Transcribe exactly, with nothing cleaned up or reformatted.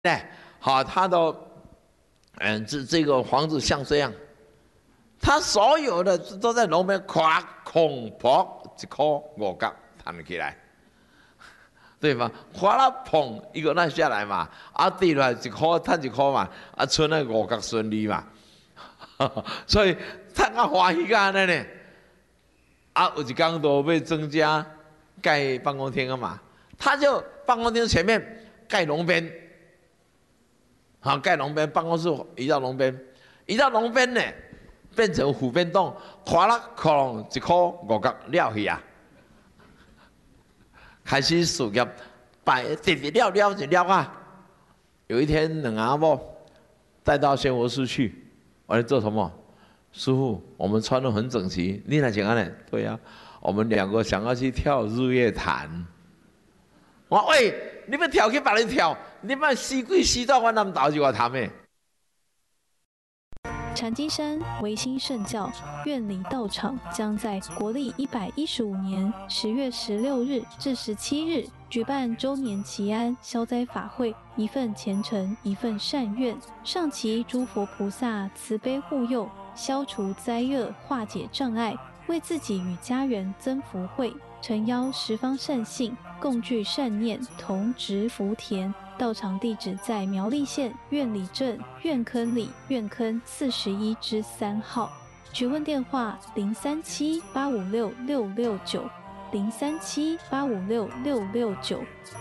对，好，他的嗯，这这个房子像这样，他所有的都在龙边夸空破一颗五角弹起来，对吗？哗啦砰一个烂下来嘛，啊地了一颗弹一颗嘛，啊剩那五角顺利嘛，所以赚啊欢喜个安尼呢。啊，有一天都要增加盖办公厅啊嘛，他就办公厅前面盖龙边。好，盖龙边办公室移到龙边，移到龙边呢，变成虎边洞，哗啦哐一颗五角撂去啊，开始事业摆直直撂撂就撂啊。有一天，两阿婆带到仙佛寺去，我在做什么？师傅，我们穿得很整齐，你来讲啊呢？对呀、啊，我们两个想要去跳日月潭。我说喂，你们跳去别人跳。你把死鬼死到我南岛就我谈的。 禅机山维新圣教院里道场将在国历一百一十五年十月十六日至十七日举办周年祈安消灾法会，一份虔诚，一份善愿，上祈诸佛菩萨慈悲护佑，消除灾厄，化解障碍，为自己与家人增福慧。诚邀十方善信共聚善念，同植福田。道场地址在苗栗县苑里镇苑坑里苑坑四十一之三号。询问电话：零三七八五六六六九，零三七八五六六六九。